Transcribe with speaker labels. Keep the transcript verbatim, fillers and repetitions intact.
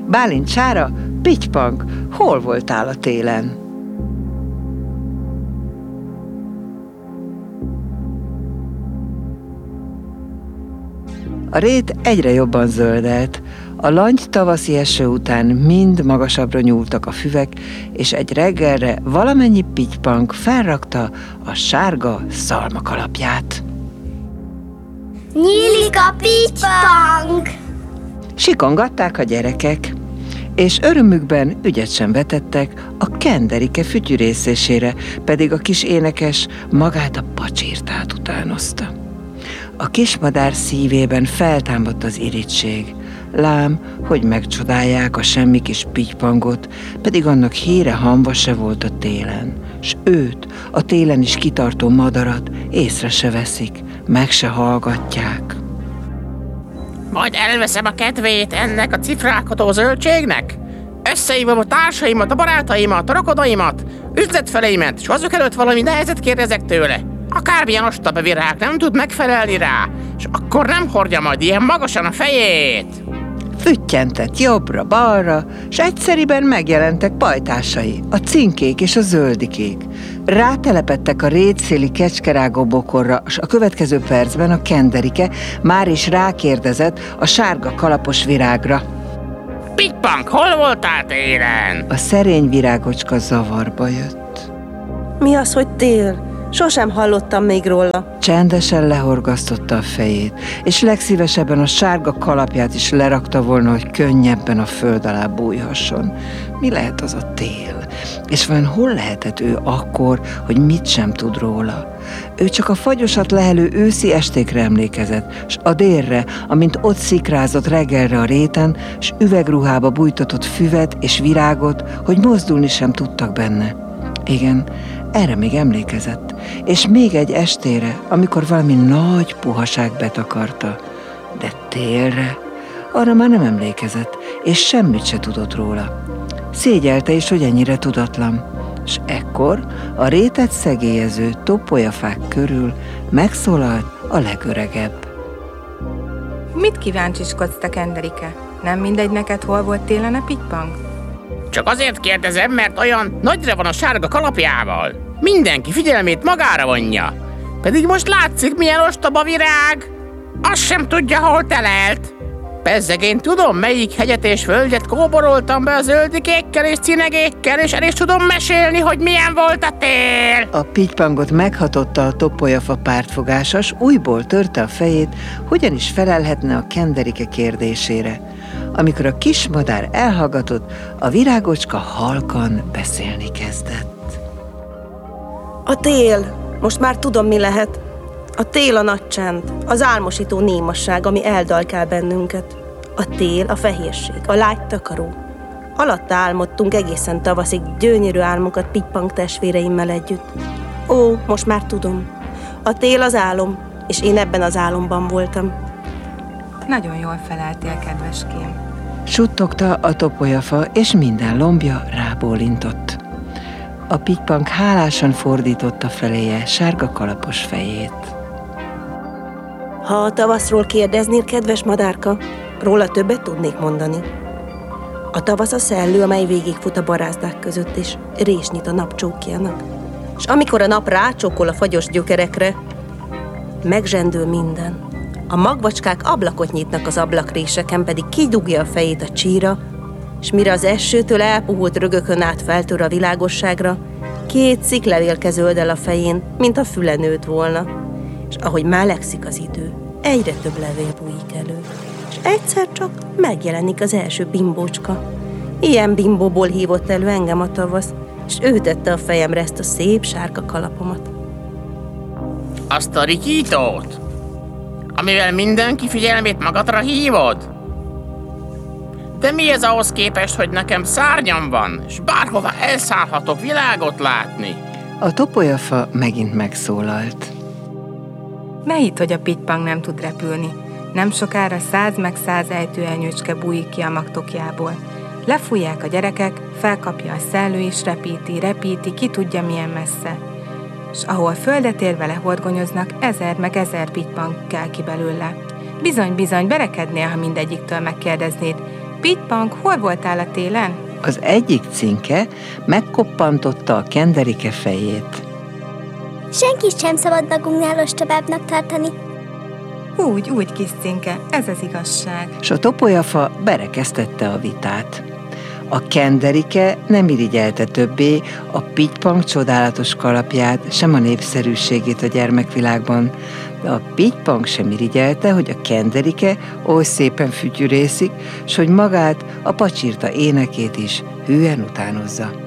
Speaker 1: Bálint Sára, Pittypank, hol voltál a télen? A rét egyre jobban zöldelt. A langy tavaszi eső után mind magasabbra nyúltak a füvek, és egy reggelre valamennyi Pittypank felrakta a sárga szalmakalapját.
Speaker 2: Nyílik a Pittypank!
Speaker 1: Sikongatták a gyerekek, és örömükben ügyet sem vetettek a Kenderike fütyürészésére, pedig a kis énekes magát a pacsirtát utánozta. A kismadár szívében feltámadt az irigység. Lám, hogy megcsodálják a semmi kis Pittypankot, pedig annak híre hamva se volt a télen, s őt, a télen is kitartó madarat észre se veszik, meg se hallgatják.
Speaker 3: Majd elveszem a kedvét ennek a cifrálkodó zöldségnek? Összehívom a társaimat, a barátaimat, a rokonaimat, üzletfeleimet, s azok előtt valami nehezet kérdezek tőle. Akármilyen ostoba virág nem tud megfelelni rá, és akkor nem hordja majd ilyen magasan a fejét.
Speaker 1: Füttyentett jobbra-balra, s egyszeriben megjelentek pajtásai, a cinkék és a zöldikék. Rátelepettek a rétszéli kecskerágó bokorra, s a következő percben a Kenderike már is rákérdezett a sárga kalapos virágra.
Speaker 3: Pittypank, hol voltál télen?
Speaker 1: A szerény virágocska zavarba jött.
Speaker 4: Mi az, hogy tél? Sosem hallottam még róla.
Speaker 1: Csendesen lehorgasztotta a fejét, és legszívesebben a sárga kalapját is lerakta volna, hogy könnyebben a föld alá bújhasson. Mi lehet az a tél? És vajon hol lehetett ő akkor, hogy mit sem tud róla? Ő csak a fagyosat lehelő őszi estékre emlékezett, s a délre, amint ott szikrázott reggelre a réten, s üvegruhába bújtatott füvet és virágot, hogy mozdulni sem tudtak benne. Igen, erre még emlékezett, és még egy estére, amikor valami nagy puhaság betakarta. De télre, arra már nem emlékezett, és semmit se tudott róla. Szégyelte is, hogy ennyire tudatlan, s ekkor a rétet szegélyező topolyafák körül megszólalt a legöregebb.
Speaker 5: Mit kíváncsiskodsz, te Kenderike? Nem mindegy neked, hol volt télen a Pittypank?
Speaker 3: Csak azért kérdezem, mert olyan nagyra van a sárga kalapjával. Mindenki figyelmét magára vonja. Pedig most látszik, milyen ostoba virág. Azt sem tudja, hol telelt. Bezzeg, én tudom, melyik hegyet és völgyet kóboroltam be a zöldikékkel és cinegékkel, és el is tudom mesélni, hogy milyen volt a tél.
Speaker 1: A Pittypankot meghatotta a topolyafa pártfogása, s újból törte a fejét, hogyan is felelhetne a Kenderike kérdésére. Amikor a kis madár elhallgatott, a virágocska halkan beszélni kezdett.
Speaker 4: A tél! Most már tudom, mi lehet. A tél a nagy csend, az álmosító némasság, ami eldalkál bennünket. A tél a fehérség, a lágy takaró. Alatta álmodtunk egészen tavaszig gyönyörű álmokat Pittypank testvéreimmel együtt. Ó, most már tudom. A tél az álom, és én ebben az álomban voltam.
Speaker 5: Nagyon jól feleltél, kedveském.
Speaker 1: Suttogta a topolyafa, és minden lombja rábólintott. A Pittypank hálásan fordította feléje sárga kalapos fejét.
Speaker 4: Ha a tavaszról kérdeznél, kedves madárka, róla többet tudnék mondani. A tavasz a szellő, amely végigfut a barázdák között, és rést nyit a nap csókjának. És amikor a nap rácsókol a fagyos gyökerekre, megzsendül minden. A magvacskák ablakot nyitnak az ablakréseken, pedig kidugja a fejét a csíra, és mire az esőtől elpuhult rögökön át feltör a világosságra, két sziklevélke zöld el a fején, mint a füle nőtt volna. És ahogy melegszik az idő, egyre több levél bújik elő. És egyszer csak megjelenik az első bimbócska. Ilyen bimbóból hívott elő engem a tavasz, és ő tette a fejemre ezt a szép sárga kalapomat.
Speaker 3: Azt a rikítót, amivel mindenki figyelmét magadra hívod? De mi ez ahhoz képest, hogy nekem szárnyam van, és bárhova elszállhatok világot látni?
Speaker 1: A topolyafa megint megszólalt.
Speaker 5: Ne hidd, hogy a Pittypank nem tud repülni. Nem sokára száz meg száz ejtőernyőcske bújik ki a magtokjából. Lefújják a gyerekek, felkapja a szellő és repíti, repíti, ki tudja milyen messze. S ahol földet ér vele horgonyoznak, ezer meg ezer Pittypank kell ki belőle. Bizony-bizony, berekednél, ha mindegyiktől megkérdeznéd, Pitypank, hol voltál a télen?
Speaker 1: Az egyik cinke megkoppantotta a Kenderike fejét.
Speaker 2: Senkit sem szabad magunknál ostobábbnak tartani.
Speaker 5: Úgy, úgy, kis cinke, ez az igazság.
Speaker 1: S a topolyafa berekeztette a vitát. A Kenderike nem irigyelte többé a Pitypank csodálatos kalapját, sem a népszerűségét a gyermekvilágban, de a Pitypank sem irigyelte, hogy a Kenderike oly szépen fütyűrészik, s hogy magát, a pacsirta énekét is hűen utánozza.